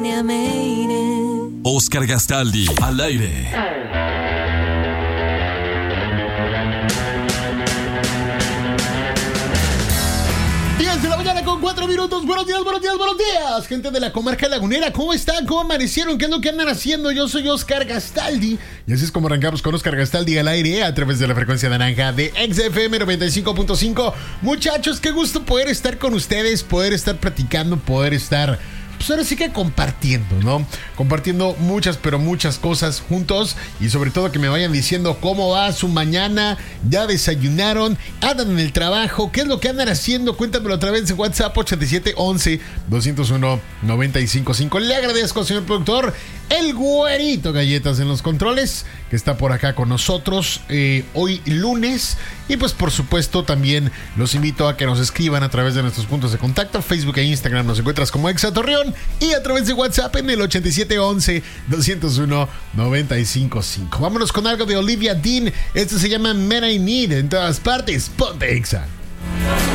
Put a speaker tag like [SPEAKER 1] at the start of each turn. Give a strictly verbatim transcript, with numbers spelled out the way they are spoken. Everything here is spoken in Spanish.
[SPEAKER 1] Oscar Gastaldi, al aire.
[SPEAKER 2] diez de la mañana con cuatro minutos. Buenos días, buenos días, buenos días, gente de la comarca lagunera. ¿Cómo están? ¿Cómo amanecieron? ¿Qué es lo que andan haciendo? Yo soy Oscar Gastaldi y así es como arrancamos con Oscar Gastaldi al aire a través de la frecuencia naranja de X F M noventa y cinco punto cinco. Muchachos, qué gusto poder estar con ustedes, poder estar platicando, poder estar... pues ahora sí que compartiendo, ¿no? Compartiendo muchas, pero muchas cosas juntos y sobre todo que me vayan diciendo cómo va su mañana, ya desayunaron, andan en el trabajo, qué es lo que andan haciendo, cuéntamelo a través de WhatsApp ochenta y siete once doscientos uno noventa y cinco cinco. Le agradezco, señor productor, el güerito Galletas en los controles, que está por acá con nosotros eh, hoy lunes. Y pues por supuesto también los invito a que nos escriban a través de nuestros puntos de contacto, Facebook e Instagram nos encuentras como Exa Torreón, y a través de WhatsApp en el ochenta y siete once doscientos uno noventa y cinco cinco. Vámonos con algo de Olivia Dean. Esto se llama Man I Need. En todas partes, ponte Exa.